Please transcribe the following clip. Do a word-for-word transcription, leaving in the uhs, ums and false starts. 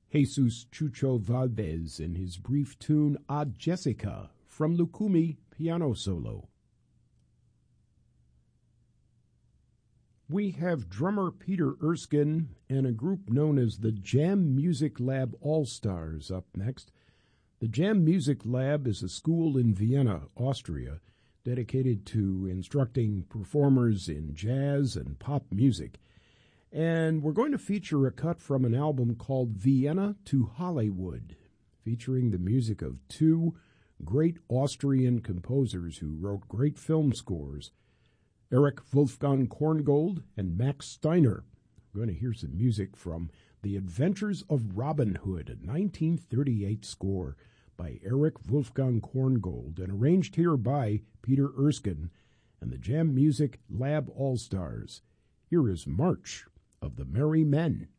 Jesus Chucho Valdez in his brief tune A Jessica from Lukumi Piano Solo. We have drummer Peter Erskine and a group known as the Jam Music Lab All-Stars up next. The Jam Music Lab is a school in Vienna, Austria, dedicated to instructing performers in jazz and pop music. And we're going to feature a cut from an album called Vienna to Hollywood, featuring the music of two great Austrian composers who wrote great film scores, Erich Wolfgang Korngold and Max Steiner. We're going to hear some music from The Adventures of Robin Hood, a nineteen thirty-eight score by Erich Wolfgang Korngold and arranged here by Peter Erskine and the Jam Music Lab All-Stars. Here is March of the Merry Men.